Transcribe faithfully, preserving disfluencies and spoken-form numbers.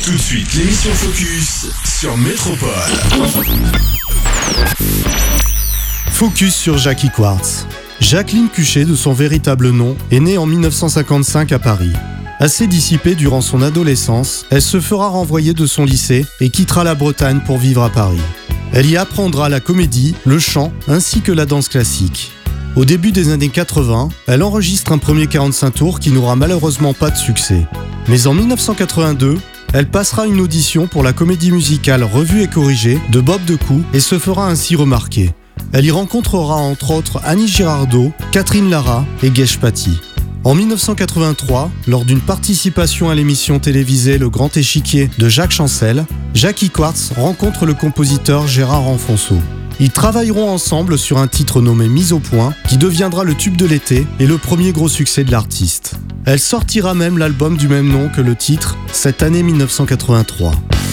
Tout de suite, l'émission Focus sur Métropole. Focus sur Jackie Quartz. Jacqueline Cuchet, de son véritable nom, est née en dix-neuf cent cinquante-cinq à Paris. Assez dissipée durant son adolescence, elle se fera renvoyer de son lycée et quittera la Bretagne pour vivre à Paris. Elle y apprendra la comédie, le chant ainsi que la danse classique. Au début des années quatre-vingts, elle enregistre un premier quarante-cinq tours qui n'aura malheureusement pas de succès. Mais en dix-neuf cent quatre-vingt-deux, elle passera une audition pour la comédie musicale Revue et corrigée de Bob Decou et se fera ainsi remarquer. Elle y rencontrera entre autres Annie Girardot, Catherine Lara et Gage Paty. En dix-neuf cent quatre-vingt-trois, lors d'une participation à l'émission télévisée Le Grand Échiquier de Jacques Chancel, Jackie Quartz rencontre le compositeur Gérard Enfonso. Ils travailleront ensemble sur un titre nommé Mise au point, qui deviendra le tube de l'été et le premier gros succès de l'artiste. Elle sortira même l'album du même nom que le titre cette année dix-neuf cent quatre-vingt-trois.